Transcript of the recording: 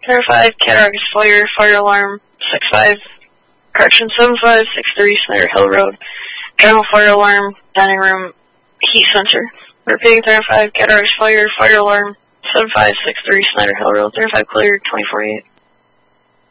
Center 5, Cataracts Fire, fire alarm, 6-5, correction, 7563 Snyder Hill Road, general fire alarm, dining room, heat sensor. Repeating, Center 5, Cataracts Fire, fire alarm, 7563 Snyder Hill Road, Center 5 clear, 24-8.